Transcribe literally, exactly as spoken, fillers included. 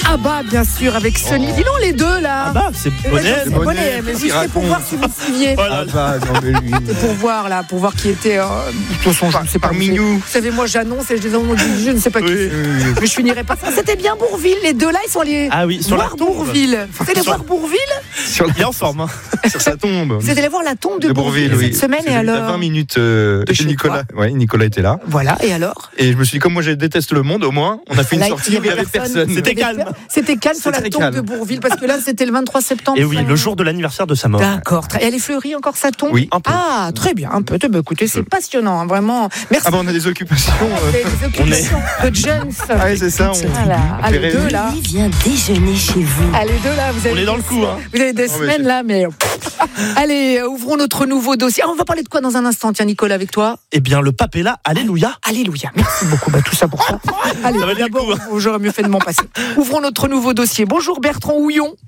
Ah bah bien sûr avec Sony. Oh. Dis donc les deux là. Ah bah c'est Ouais, Bonnet. c'est Bonnet, mais juste c'est pour voir si vous suiviez. Voilà. Ah bah, non, mais lui. C'est pour voir là, pour voir qui était. Euh, de toute façon, je ne sais pas. Parmi vous nous. Vous savez, moi j'annonce et je dis non, je ne sais pas qui. Oui. c'est. Mais je finirai pas ça. C'était bien Bourville. Les deux là, ils sont allés Ah oui, sur la voir tombe. Bourville. Vous allez Sur- voir Bourville. Sur, Il est en forme. Hein. sur sa tombe. Vous êtes allé voir la tombe de, De Bourville, oui. cette semaine Parce et que j'étais à alors. vingt minutes euh, De chez Nicolas. Ouais, Nicolas était là. Voilà et alors. Et je me suis dit, comme moi je déteste le monde, au moins, on a fait une Là, sortie il y où il n'y avait avait personne. personne. C'était Il y avait calme. per- C'était calme sur la C'était tombe calme. de Bourville parce que là c'était le vingt-trois septembre. Et oui, le jour de l'anniversaire de sa mort. D'accord. Très- Elle est fleurie encore sa tombe. Oui, un peu. Ah très bien, un peu. Bah, écoutez, c'est passionnant, hein, vraiment. Merci. Ah bah on a des occupations. euh. Des occupations de jeunes. Ah oui, c'est ça. On... Voilà. Ah, les Ferré. deux là. Lui vient déjeuner chez vous. Ah, les deux là, vous avez. On est dans le coup, hein. Vous avez des Oh, mais semaines c'est- là, mais. Allez, euh, ouvrons notre nouveau dossier. Ah, on va parler de quoi dans un instant, tiens, Nicolas, avec toi. Eh bien, le pape est là. Alléluia. Alléluia. Merci beaucoup. Bah, tout ça pour ça. Allez, Ça valait le d'abord, coup, hein. j'aurais mieux fait de m'en passer. Ouvrons notre nouveau dossier. Bonjour Bertrand Houillon.